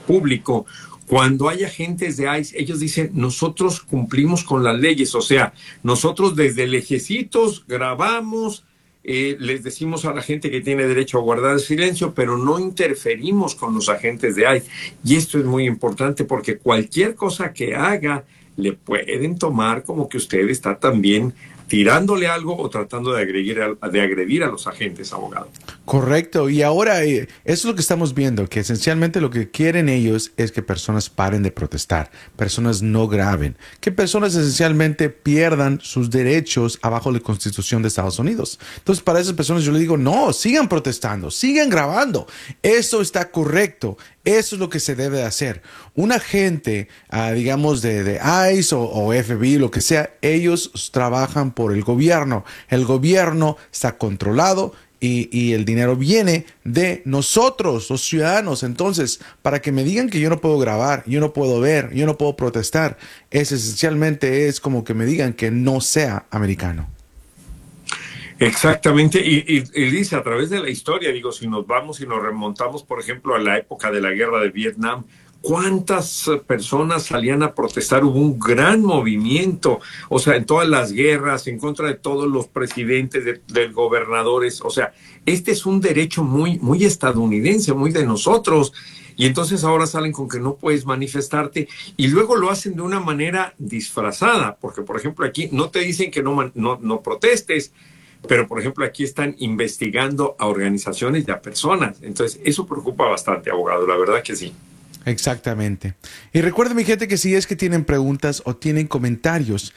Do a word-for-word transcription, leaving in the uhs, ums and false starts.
público, cuando hay agentes de ICE, ellos dicen, nosotros cumplimos con las leyes, o sea, nosotros desde lejecitos grabamos, eh, les decimos a la gente que tiene derecho a guardar el silencio, pero no interferimos con los agentes de ICE. Y esto es muy importante porque cualquier cosa que haga, le pueden tomar como que usted está también tirándole algo o tratando de agredir a, de agredir a los agentes, abogado. Correcto. Y ahora eh, eso es lo que estamos viendo, que esencialmente lo que quieren ellos es que personas paren de protestar, personas no graben, que personas esencialmente pierdan sus derechos abajo de la Constitución de Estados Unidos. Entonces, para esas personas yo les digo, no, sigan protestando, sigan grabando. Eso está correcto. Eso es lo que se debe de hacer. Un agente, uh, digamos, de, de ICE o, o F B I, lo que sea, ellos trabajan por el gobierno. El gobierno está controlado y, y el dinero viene de nosotros, los ciudadanos. Entonces, para que me digan que yo no puedo grabar, yo no puedo ver, yo no puedo protestar, es esencialmente es como que me digan que no sea americano. Exactamente, y, y, y dice, a través de la historia, digo, si nos vamos y nos remontamos, por ejemplo, a la época de la guerra de Vietnam, ¿cuántas personas salían a protestar? Hubo un gran movimiento, o sea, en todas las guerras, en contra de todos los presidentes, de, de gobernadores, o sea, este es un derecho muy, muy estadounidense, muy de nosotros. Y entonces ahora salen con que no puedes manifestarte y luego lo hacen de una manera disfrazada, porque, por ejemplo, aquí no te dicen que no, no, no protestes, pero, por ejemplo, aquí están investigando a organizaciones y a personas. Entonces, eso preocupa bastante, abogado, la verdad que sí. Exactamente. Y recuerden, mi gente, que si es que tienen preguntas o tienen comentarios,